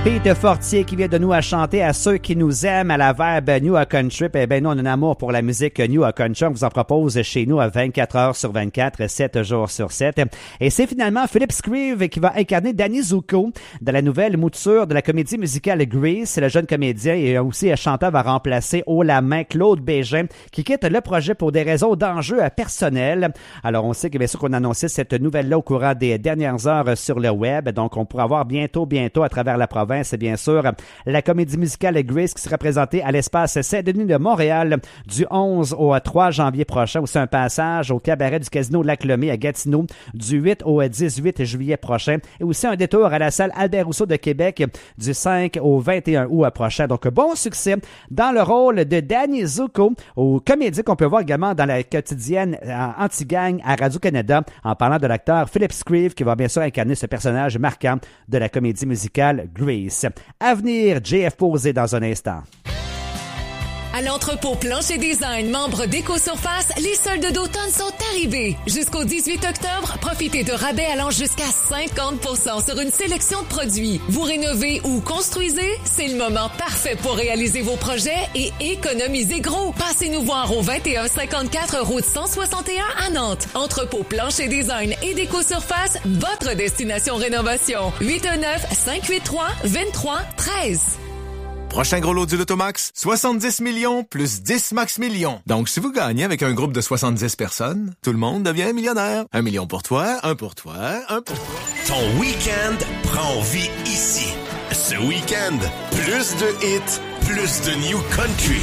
Pete Fortier qui vient de nous à chanter à ceux qui nous aiment à la verbe New Country. Eh bien, nous, on a un amour pour la musique New Country. On vous en propose chez nous à 24 heures sur 24, 7 jours sur 7. Et c'est finalement Philip Scrive qui va incarner Danny Zuko dans la nouvelle mouture de la comédie musicale Grease. Le jeune comédien et aussi chanteur va remplacer haut la main Claude Bégin qui quitte le projet pour des raisons d'enjeux personnels. Alors, on sait que bien sûr qu'on a annoncé cette nouvelle-là au courant des dernières heures sur le web. Donc, on pourra voir bientôt à travers la province. C'est bien sûr la comédie musicale Grease qui sera présentée à l'espace Saint-Denis de Montréal du 11 au 3 janvier prochain. Aussi un passage au cabaret du Casino Lac-Lemay à Gatineau du 8 au 18 juillet prochain. Et aussi un détour à la salle Albert Rousseau de Québec du 5 au 21 août prochain. Donc, bon succès dans le rôle de Danny Zuko, au comédie qu'on peut voir également dans la quotidienne Anti-Gang à Radio-Canada en parlant de l'acteur Philip Scrive qui va bien sûr incarner ce personnage marquant de la comédie musicale Grease. À venir, JF Posé dans un instant. À l'entrepôt Plancher Design, membre d'Éco-Surface, les soldes d'automne sont arrivés. Jusqu'au 18 octobre, profitez de rabais allant jusqu'à 50% sur une sélection de produits. Vous rénovez ou construisez? C'est le moment parfait pour réaliser vos projets et économiser gros. Passez nous voir au 2154 route 161 à Nantes. Entrepôt Plancher Design et d'Éco-Surface, votre destination rénovation. 819-583-2313. Prochain gros lot du Lotomax, 70 millions plus 10 max millions. Donc, si vous gagnez avec un groupe de 70 personnes, tout le monde devient millionnaire. 1 million pour toi, un pour toi, un pour toi. Ton week-end prend vie ici. Ce week-end, plus de hits, plus de New Country.